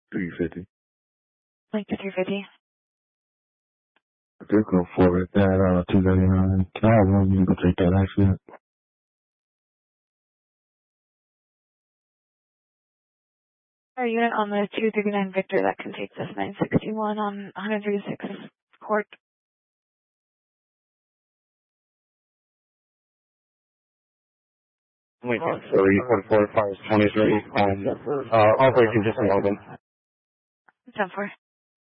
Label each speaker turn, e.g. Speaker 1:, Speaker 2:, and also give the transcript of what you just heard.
Speaker 1: 350.
Speaker 2: Link to 350.
Speaker 1: Just go forward that 239. Can I have one? You can take that accident.
Speaker 2: Our unit on the 239 Victor that can take this 961 on 136 Court.
Speaker 3: Wait, 345 is 23. Operation just open.
Speaker 2: 10-4.